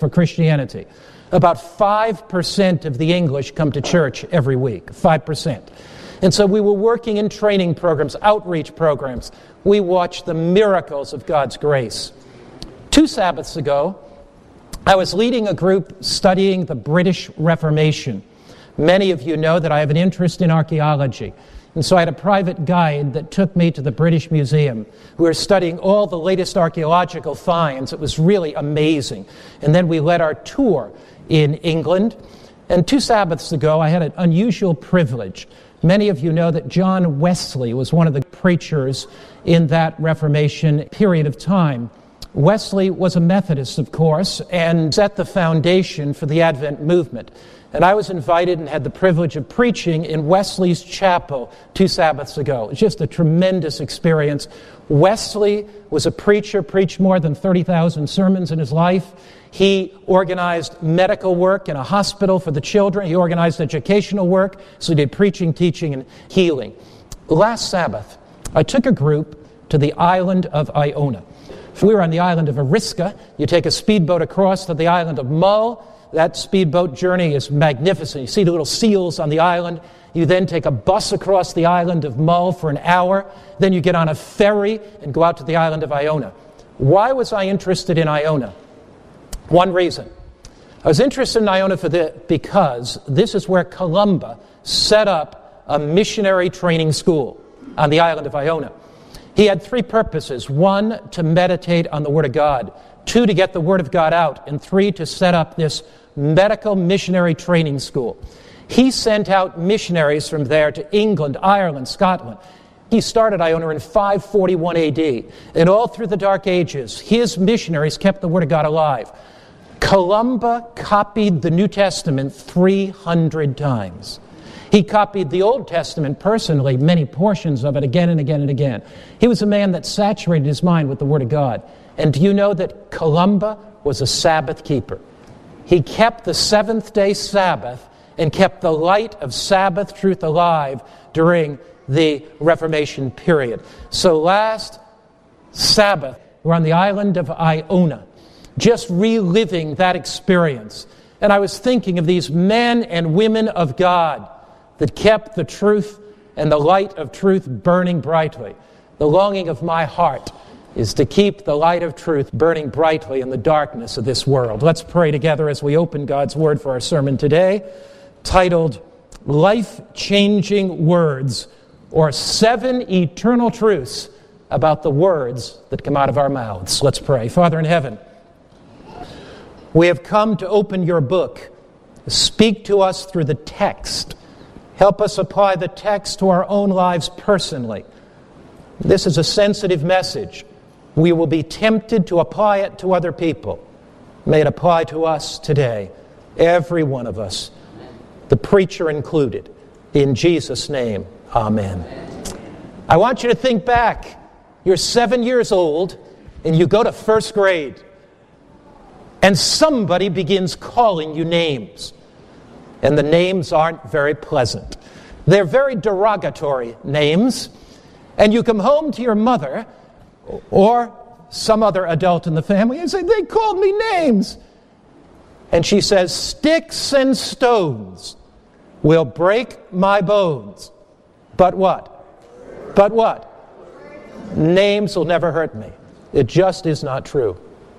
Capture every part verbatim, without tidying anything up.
for Christianity. About five percent of the English come to church every week, five percent. And so we were working in training programs, outreach programs. We watched the miracles of God's grace. Two Sabbaths ago, I was leading a group studying the British Reformation. Many of you know that I have an interest in archaeology. And so I had a private guide that took me to the British Museum. We were studying all the latest archaeological finds. It was really amazing. And then we led our tour in England. And two Sabbaths ago, I had an unusual privilege. Many of you know that John Wesley was one of the preachers in that Reformation period of time. Wesley was a Methodist, of course, and set the foundation for the Advent movement. And I was invited and had the privilege of preaching in Wesley's chapel two Sabbaths ago. It was just a tremendous experience. Wesley was a preacher, preached more than thirty thousand sermons in his life. He organized medical work in a hospital for the children. He organized educational work, so he did preaching, teaching, and healing. Last Sabbath, I took a group to the island of Iona. If we were on the island of Ariska, you take a speedboat across to the island of Mull. That speedboat journey is magnificent. You see the little seals on the island. You then take a bus across the island of Mull for an hour. Then you get on a ferry and go out to the island of Iona. Why was I interested in Iona? One reason. I was interested in Iona for the, because this is where Columba set up a missionary training school on the island of Iona. He had three purposes. One, to meditate on the Word of God. Two, to get the Word of God out. And three, to set up this medical missionary training school. He sent out missionaries from there to England, Ireland, Scotland. He started Iona in five forty-one A D. And all through the Dark Ages, his missionaries kept the Word of God alive. Columba copied the New Testament three hundred times. He copied the Old Testament personally, many portions of it, again and again and again. He was a man that saturated his mind with the Word of God. And do you know that Columba was a Sabbath keeper? He kept the seventh-day Sabbath and kept the light of Sabbath truth alive during the Reformation period. So last Sabbath, we're on the island of Iona, just reliving that experience. And I was thinking of these men and women of God that kept the truth and the light of truth burning brightly. The longing of my heart is to keep the light of truth burning brightly in the darkness of this world. Let's pray together as we open God's Word for our sermon today, titled Life-Changing Words, or Seven Eternal Truths About the Words That Come Out of Our Mouths. Let's pray. Father in heaven, we have come to open your book. Speak to us through the text. Help us apply the text to our own lives personally. This is a sensitive message. We will be tempted to apply it to other people. May it apply to us today, every one of us, the preacher included. In Jesus' name, amen. I want you to think back. You're seven years old, and you go to first grade, and somebody begins calling you names. And the names aren't very pleasant. They're very derogatory names. And you come home to your mother or some other adult in the family and say, they called me names. And she says, sticks and stones will break my bones. But what? But what? Names will never hurt me. It just is not true.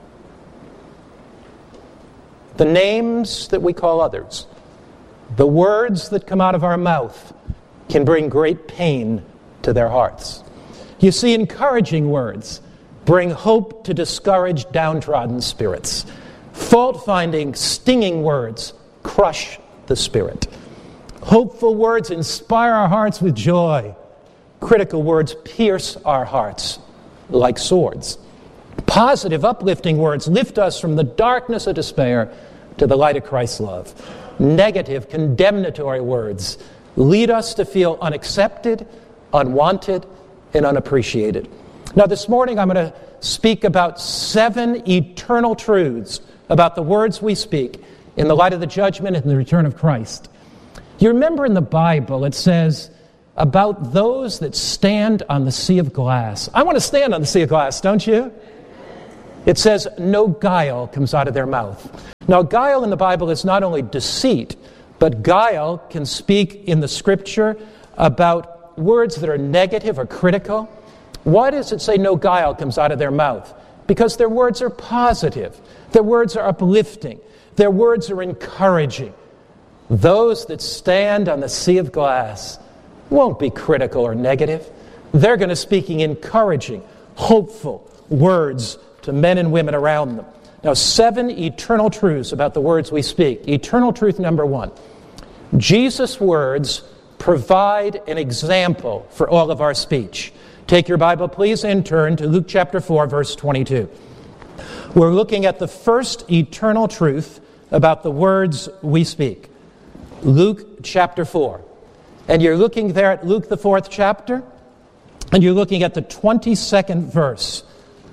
The names that we call others, the words that come out of our mouth, can bring great pain to their hearts. You see, encouraging words bring hope to discouraged, downtrodden spirits. Fault-finding, stinging words crush the spirit. Hopeful words inspire our hearts with joy. Critical words pierce our hearts like swords. Positive, uplifting words lift us from the darkness of despair to the light of Christ's love. Negative, condemnatory words lead us to feel unaccepted, unwanted, and unappreciated. Now this morning I'm going to speak about seven eternal truths about the words we speak in the light of the judgment and the return of Christ. You remember in the Bible it says about those that stand on the sea of glass. I want to stand on the sea of glass, don't you? It says no guile comes out of their mouth. Now, guile in the Bible is not only deceit, but guile can speak in the Scripture about words that are negative or critical. Why does it say no guile comes out of their mouth? Because their words are positive. Their words are uplifting. Their words are encouraging. Those that stand on the sea of glass won't be critical or negative. They're going to speaking encouraging, hopeful words to men and women around them. Now, seven eternal truths about the words we speak. Eternal truth number one. Jesus' words provide an example for all of our speech. Take your Bible, please, and turn to Luke chapter four, verse twenty-two. We're looking at the first eternal truth about the words we speak. Luke chapter four. And you're looking there at Luke, the fourth chapter, and you're looking at the twenty-second verse.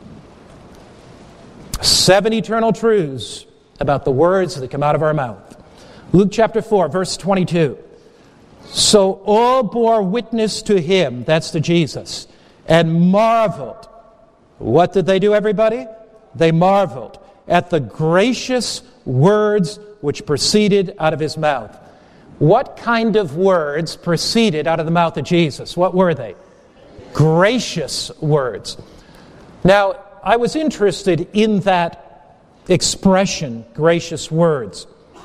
Seven eternal truths about the words that come out of our mouth. Luke chapter four, verse twenty-two. So all bore witness to him, that's to Jesus, and marveled. What did they do, everybody? They marveled at the gracious words which proceeded out of his mouth. What kind of words proceeded out of the mouth of Jesus? What were they? Gracious words. Now, I was interested in that expression, gracious words.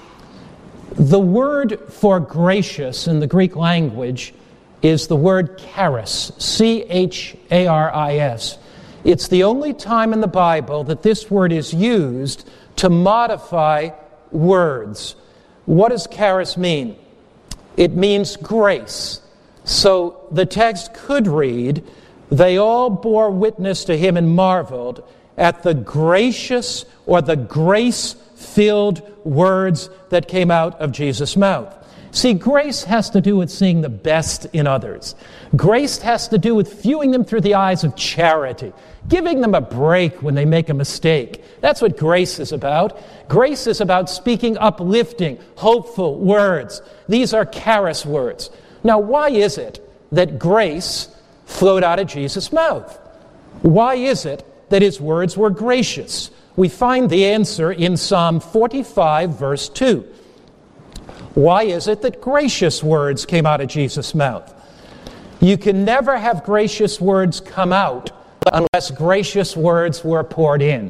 The word for gracious in the Greek language is the word charis, C H A R I S. It's the only time in the Bible that this word is used to modify words. What does charis mean? It means grace. So the text could read, they all bore witness to him and marveled at the gracious or the grace-filled words that came out of Jesus' mouth. See, grace has to do with seeing the best in others. Grace has to do with viewing them through the eyes of charity, giving them a break when they make a mistake. That's what grace is about. Grace is about speaking uplifting, hopeful words. These are charis words. Now, why is it that grace flowed out of Jesus' mouth? Why is it that his words were gracious? We find the answer in Psalm forty-five, verse two. Why is it that gracious words came out of Jesus' mouth? You can never have gracious words come out unless gracious words were poured in.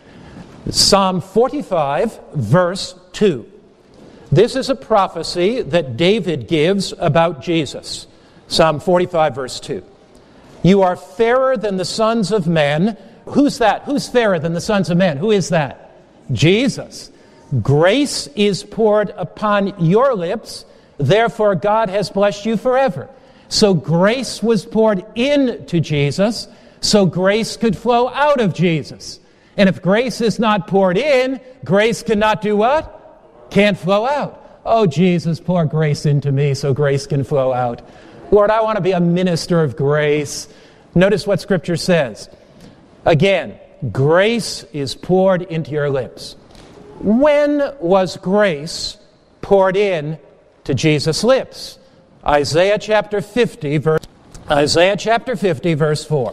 Psalm forty-five, verse two. This is a prophecy that David gives about Jesus. Psalm forty-five, verse two. You are fairer than the sons of men. Who's that? Who's fairer than the sons of men? Who is that? Jesus. Grace is poured upon your lips, therefore God has blessed you forever. So grace was poured into Jesus, so grace could flow out of Jesus. And if grace is not poured in, grace cannot do what? Can't flow out. Oh, Jesus, pour grace into me so grace can flow out. Lord, I want to be a minister of grace. Notice what Scripture says. Again, grace is poured into your lips. When was grace poured in to Jesus' lips? Isaiah chapter fifty, verse Isaiah chapter fifty, verse four.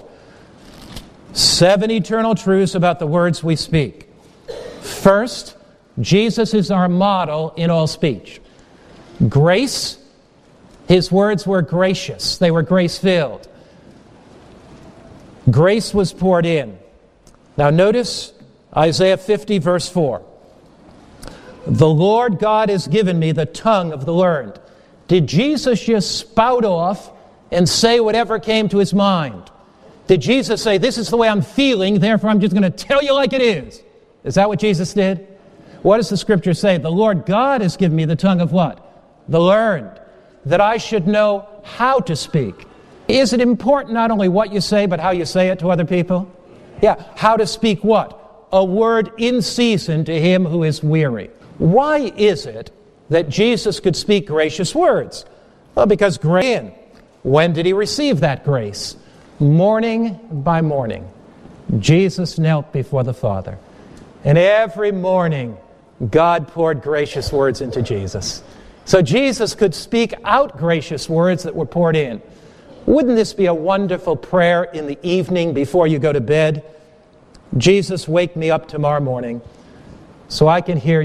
Seven eternal truths about the words we speak. First, Jesus is our model in all speech. Grace, his words were gracious. They were grace-filled. Grace was poured in. Now notice Isaiah fifty, verse four. The Lord God has given me the tongue of the learned. Did Jesus just spout off and say whatever came to his mind? Did Jesus say, this is the way I'm feeling, therefore I'm just going to tell you like it is? Is that what Jesus did? What does the Scripture say? The Lord God has given me the tongue of what? The learned. That I should know how to speak. Is it important not only what you say, but how you say it to other people? Yeah, how to speak what? A word in season to him who is weary. Why is it that Jesus could speak gracious words? Well, because grace. When did he receive that grace? Morning by morning, Jesus knelt before the Father. And every morning, God poured gracious words into Jesus. So Jesus could speak out gracious words that were poured in. Wouldn't this be a wonderful prayer in the evening before you go to bed? Jesus, wake me up tomorrow morning so I can hear